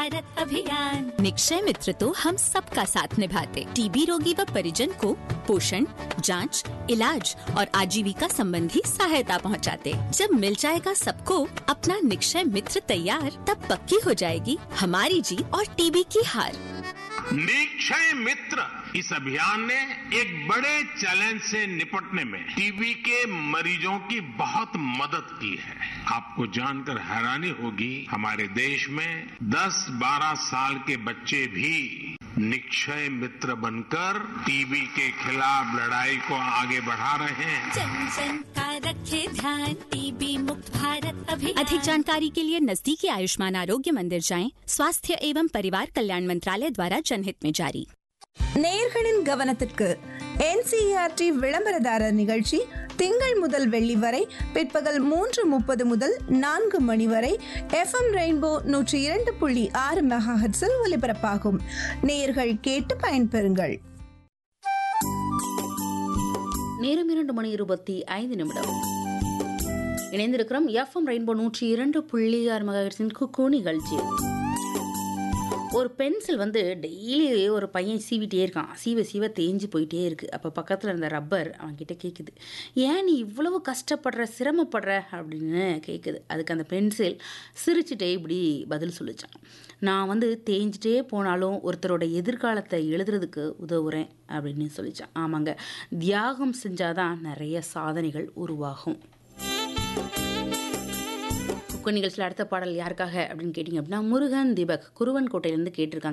भारत अभियान। निक्षय मित्र तो हम सबका साथ निभाते, टीबी रोगी व परिजन को पोषण, जांच, इलाज और आजीविका संबंधी सहायता पहुंचाते। जब मिल जाएगा सबको अपना निक्षय मित्र तैयार, तब पक्की हो जाएगी हमारी जीत और टीबी की हार। निक्षय मित्र इस अभियान ने एक बड़े चैलेंज से निपटने में टीबी के मरीजों की बहुत मदद की है। आपको जानकर हैरानी होगी, हमारे देश में 10-12 साल के बच्चे भी निक्षय मित्र बनकर टीबी के खिलाफ लड़ाई को आगे बढ़ा रहे हैं। जन जन का रखे ध्यान, टीबी मुक्त भारत अभियान। अधिक जानकारी के लिए नजदीकी आयुष्मान आरोग्य मंदिर जाएं। स्वास्थ्य एवं परिवार कल्याण मंत्रालय द्वारा जनहित में जारी। நேயர்களின் கவனத்திற்கு NCERT விளம்பரதாரர் நிகழ்ச்சி திங்கள் முதல் வெள்ளி வரை பிற்பகல் 3:30 முதல் 4 மணி வரை FM ரெயின்போ 102.6 மெகாஹெர்ட்ஸில் ஒலிபரப்பாகும். நேயர்கள் கேட்டு பயன்பெறுங்கள். நேரம் 2:25 இணைந்திருக்கிறோம் FM ரெயின்போ 102.6 மெகாஹெர்ட்ஸின் குக்கு நிகழ்ச்சி. ஒரு பென்சில் வந்து டெய்லி ஒரு பையன் சீவிட்டே இருக்கான், சீவ தேஞ்சு போயிட்டே இருக்குது. அப்போ பக்கத்தில் இருந்த ரப்பர் அவன்கிட்ட கேட்குது, ஏன் நீ இவ்வளவு கஷ்டப்படுற சிரமப்படுற அப்படின்னு கேட்குது. அதுக்கு அந்த பென்சில் சிரிச்சுட்டே இப்படி பதில் சொல்லிச்சான், நான் வந்து தேஞ்சிட்டே போனாலும் ஒருத்தரோட எதிர்காலத்தை எழுதுறதுக்கு உதவுறேன் அப்படின்னு சொல்லிச்சான். ஆமாங்க, தியாகம் செஞ்சாதான் நிறைய சாதனைகள் உருவாகும். நிகழ்ச்சியில் அடுத்த பாடல் யாருக்காக அப்படின்னு கேட்டிங்க அப்படின்னா, முருகன் தீபக் குருவன் கோட்டையிலேருந்து கேட்டிருக்காங்க.